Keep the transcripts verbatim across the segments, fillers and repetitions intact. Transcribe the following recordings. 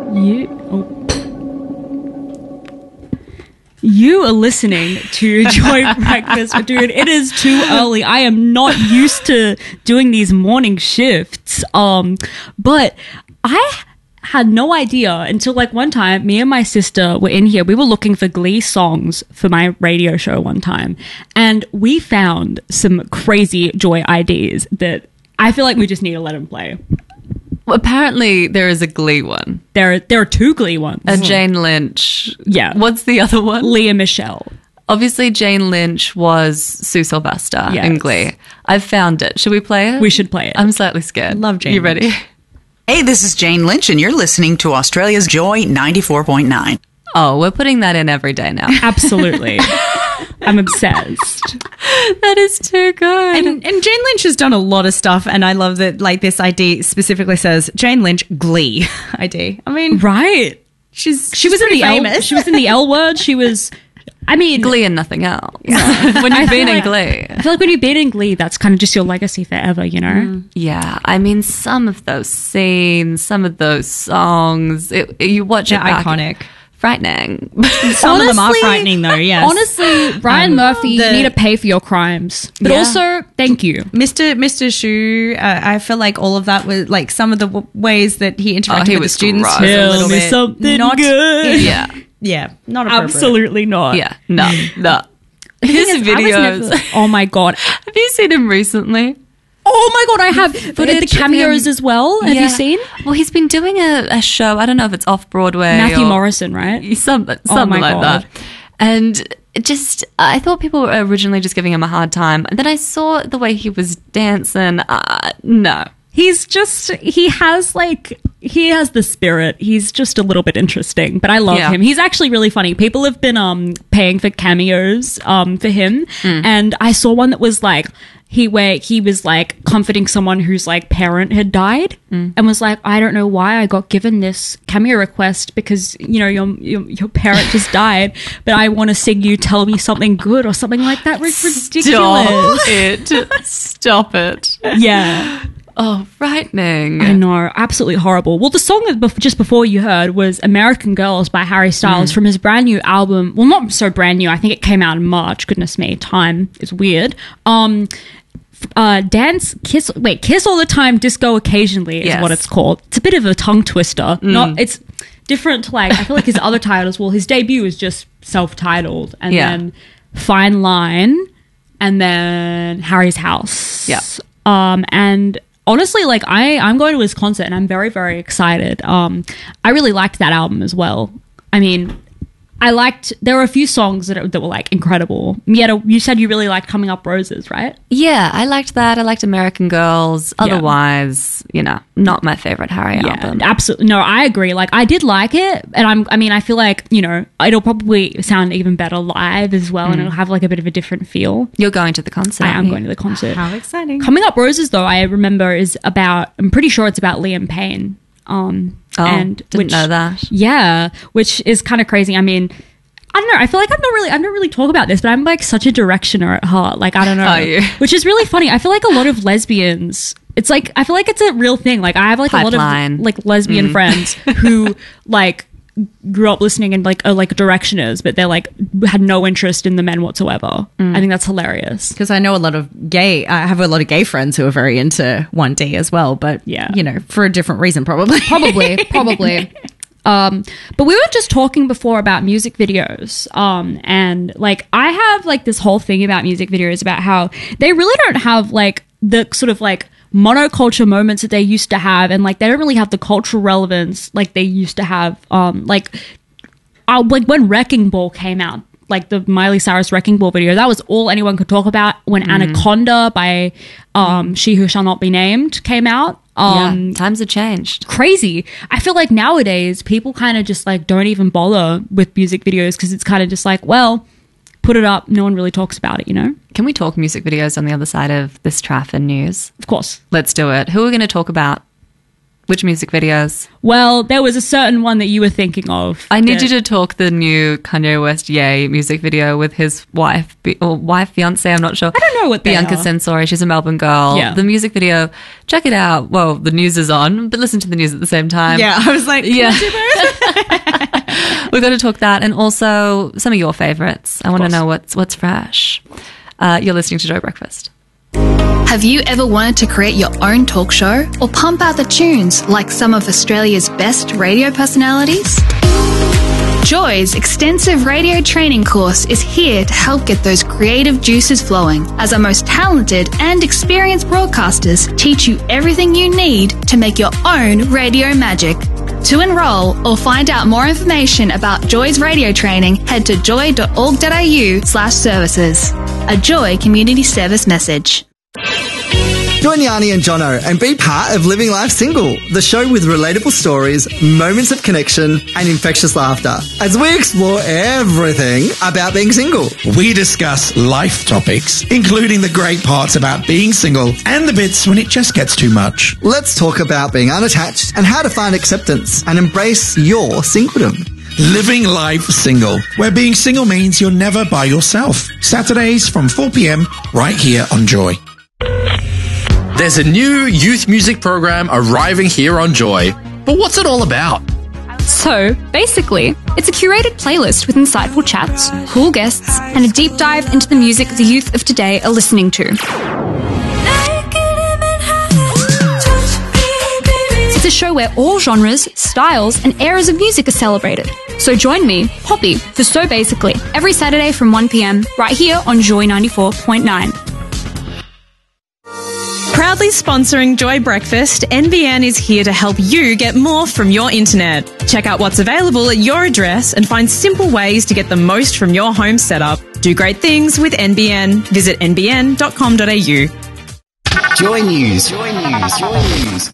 You, oh. You are listening to Joy Breakfast. Dude, it is too early. I am not used to doing these morning shifts. Um, but I had no idea until like one time me and my sister were in here. We were looking for Glee songs for my radio show one time. And we found some crazy Joy I Ds that I feel like we just need to let them play. Well, apparently there is a Glee one. There, there are two Glee ones. A Jane Lynch. Yeah. What's the other one? Lea Michele. Obviously, Jane Lynch was Sue Sylvester Yes. in Glee. I've found it. Should we play it? We should play it. I'm slightly scared. Love Jane You ready? Lynch. Hey, this is Jane Lynch, and you're listening to Australia's Joy ninety-four point nine. Oh, we're putting that in every day now. Absolutely. I'm obsessed. That is too good. And, and Jane Lynch has done a lot of stuff, and I love that, like, this I D specifically says Jane Lynch Glee I D. I mean, Right. she's She was in the L, famous. she was in the L Word. She was, I mean, Glee and nothing else. When I you've feel been in like- Glee. I feel like when you've been in Glee, that's kind of just your legacy forever, you know? Yeah, I mean, some of those scenes, some of those songs, it, you watch They're it back, iconic. frightening. Some of them are Honestly- frightening, though, yes. Honestly, Ryan Um, Murphy, the- you need to pay for your crimes. But Yeah. also, thank you. Mister Mister Shu, uh, I feel like all of that was like some of the w- ways that he interacted Oh, he with the was students gross. was a Tell little me bit something not good. Yeah, Yeah, not appropriate. Absolutely not. yeah, no, no. His Thing is, I was videos. never- oh my God. Have you seen him recently? Oh my God, I have the, the Footage of cameos him. as well. Have Yeah. you seen? Well, he's been doing a, a show. I don't know if it's off Broadway. Matthew or Morrison, right? Something, Oh something my like God. that. And it just, I thought people were originally just giving him a hard time. And then I saw the way he was dancing. Uh, no. He's just, he has like, he has the spirit. He's just a little bit interesting, but I love Yeah. him. He's actually really funny. People have been um paying for cameos um for him. And I saw one that was like, he where he was like comforting someone whose like parent had died and was like, I don't know why I got given this cameo request because, you know, your your, your parent just died, but I want to sing you Tell Me Something Good or something like that. It's ridiculous. Stop it. Stop it. Yeah. Oh, frightening. I know, absolutely horrible. Well, the song that bef- just before you heard was American Girls by Harry Styles from his brand new album. Well, not so brand new. I think it came out in March. Goodness me, time is weird. Um, f- uh, Dance, Kiss, wait, Kiss All the Time, Disco Occasionally is Yes. what it's called. It's a bit of a tongue twister. Not, it's different to like, I feel like his other titles, well, his debut is just self-titled and Yeah. then Fine Line and then Harry's House. Yeah. Um, and honestly, like I, I'm going to his concert and I'm very, very excited. Um, I really liked that album as well. I mean, I liked, there were a few songs that, that were like incredible. Mieta, you said you really liked Coming Up Roses, right? Yeah, I liked that. I liked American Girls. Yeah. Otherwise, you know, not my favorite Harry album. absolutely. No, I agree. Like I did like it. And I'm, I mean, I feel like, you know, it'll probably sound even better live as well. And it'll have like a bit of a different feel. You're going to the concert. I am aren't you? going to the concert. How exciting. Coming Up Roses, though, I remember is about, I'm pretty sure it's about Liam Payne. Um, Oh, and didn't which, know that. Yeah, which is kind of crazy. I mean, I don't know. I feel like I'm not really, I don't really talk about this, but I'm like such a directioner at heart. Like, I don't know. Are you? Which is really funny. I feel like a lot of lesbians, it's like, I feel like it's a real thing. Like, I have like a lot Pipeline. of like lesbian friends who like grew up listening and like are like directioners, but they're like had no interest in the men whatsoever. I think that's hilarious. Because I know a lot of gay, I have a lot of gay friends who are very into one D as well, but, Yeah. you know, for a different reason, probably. Probably, probably. Um, but we were just talking before about music videos. Um, and like, I have like this whole thing about music videos about how they really don't have like the sort of like monoculture moments that they used to have. And like, they don't really have the cultural relevance like they used to have. Um, like, uh, like when Wrecking Ball came out, like the Miley Cyrus Wrecking Ball video, that was all anyone could talk about. When Anaconda by um, She Who Shall Not Be Named came out. Um, yeah, times have changed. crazy. I feel like nowadays people kind of just like don't even bother with music videos because it's kind of just like, well, put it up. No one really talks about it, you know? Can we talk music videos on the other side of this Trafford news? Of course. Let's do it. Who are we going to talk about? Which music videos? Well, there was a certain one that you were thinking of. I need that- you to talk the new Kanye West Yay music video with his wife, be- or wife, fiance, I'm not sure. I don't know what they Bianca are. Sensori, she's a Melbourne girl. Yeah. The music video, check it out. Well, the news is on, but listen to the news at the same time. Yeah, I was like, Yeah. yeah. We've got to talk that, and also some of your favourites. I want to know what's what's fresh. Uh, you're listening to Joy Breakfast. Have you ever wanted to create your own talk show or pump out the tunes like some of Australia's best radio personalities? Joy's extensive radio training course is here to help get those creative juices flowing, as our most talented and experienced broadcasters teach you everything you need to make your own radio magic. To enroll or find out more information about Joy's radio training, head to joy.org.au slash services. A Joy Community Service message. Join Yanni and Jono and be part of Living Life Single, the show with relatable stories, moments of connection, and infectious laughter, as we explore everything about being single. We discuss life topics, including the great parts about being single and the bits when it just gets too much. Let's talk about being unattached and how to find acceptance and embrace your singledom. Living Life Single, where being single means you're never by yourself. Saturdays from four p.m. right here on Joy. There's a new youth music program arriving here on Joy. But what's it all about? So, basically, it's a curated playlist with insightful chats, cool guests, and a deep dive into the music the youth of today are listening to. It's a show where all genres, styles, and eras of music are celebrated. So join me, Poppy, for So Basically, every Saturday from one p.m, right here on Joy ninety-four point nine. Proudly sponsoring Joy Breakfast, N B N is here to help you get more from your internet. Check out what's available at your address and find simple ways to get the most from your home setup. Do great things with N B N. Visit n b n dot com dot a u. Joy News. Joy News. Joy News.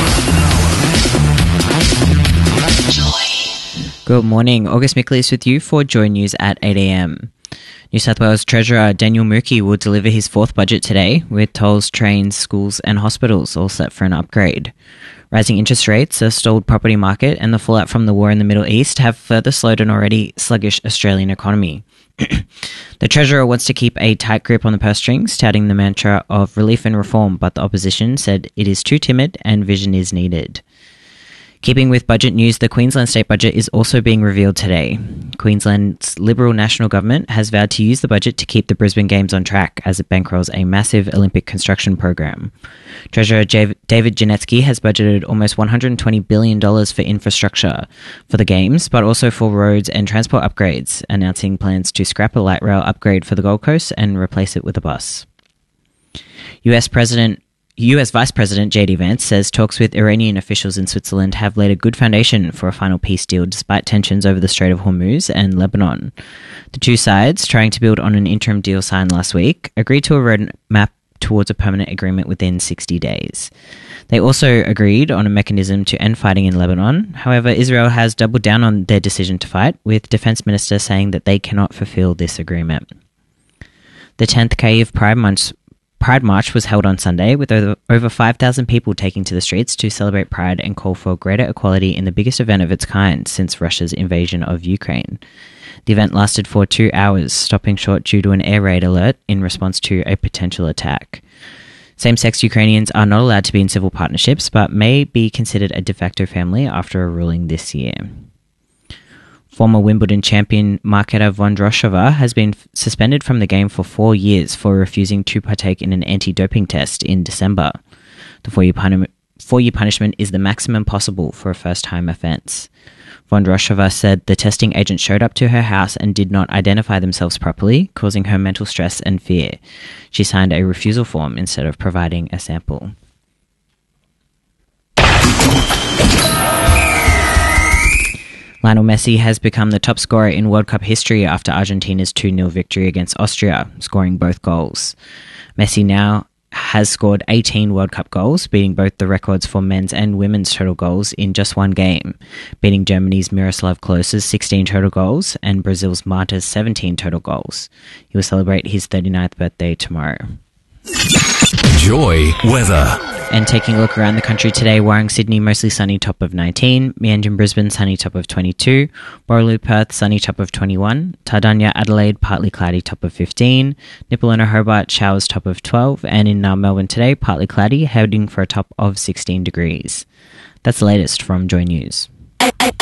Good morning. August Mickley is with you for Joy News at eight a.m. New South Wales Treasurer Daniel Mookie will deliver his fourth budget today, with tolls, trains, schools and hospitals all set for an upgrade. Rising interest rates, a stalled property market and the fallout from the war in the Middle East have further slowed an already sluggish Australian economy. The Treasurer wants to keep a tight grip on the purse strings, touting the mantra of relief and reform, but the opposition said it is too timid and vision is needed. Keeping with budget news, the Queensland state budget is also being revealed today. Queensland's Liberal National Government has vowed to use the budget to keep the Brisbane Games on track as it bankrolls a massive Olympic construction program. Treasurer J- David Janetsky has budgeted almost one hundred twenty billion dollars for infrastructure for the Games, but also for roads and transport upgrades, announcing plans to scrap a light rail upgrade for the Gold Coast and replace it with a bus. U S President U S Vice President J D Vance says talks with Iranian officials in Switzerland have laid a good foundation for a final peace deal despite tensions over the Strait of Hormuz and Lebanon. The two sides, trying to build on an interim deal signed last week, agreed to a roadmap towards a permanent agreement within sixty days. They also agreed on a mechanism to end fighting in Lebanon. However, Israel has doubled down on their decision to fight, with Defense Minister saying that they cannot fulfill this agreement. The tenth Kyiv Pride Month Pride March was held on Sunday, with over, over five thousand people taking to the streets to celebrate Pride and call for greater equality in the biggest event of its kind since Russia's invasion of Ukraine. The event lasted for two hours, stopping short due to an air raid alert in response to a potential attack. Same-sex Ukrainians are not allowed to be in civil partnerships, but may be considered a de facto family after a ruling this year. Former Wimbledon champion Marketa Vondrousova has been f- suspended from the game for four years for refusing to partake in an anti-doping test in December. The four-year, puni- four-year punishment is the maximum possible for a first-time offence. Vondrousova said the testing agent showed up to her house and did not identify themselves properly, causing her mental stress and fear. She signed a refusal form instead of providing a sample. Lionel Messi has become the top scorer in World Cup history after Argentina's two nil victory against Austria, scoring both goals. Messi now has scored eighteen World Cup goals, beating both the records for men's and women's total goals in just one game, beating Germany's Miroslav Klose's sixteen total goals and Brazil's Marta's seventeen total goals. He will celebrate his thirty-ninth birthday tomorrow. Joy weather. And taking a look around the country today, Warring, Sydney, mostly sunny, top of nineteen. Meanjin, Brisbane, sunny, top of twenty-two. Borroloo, Perth, sunny, top of twenty-one. Tardanya, Adelaide, partly cloudy, top of fifteen. Nipaluna, Hobart, showers, top of twelve. And in uh, Melbourne today, partly cloudy, heading for a top of sixteen degrees. That's the latest from Joy News.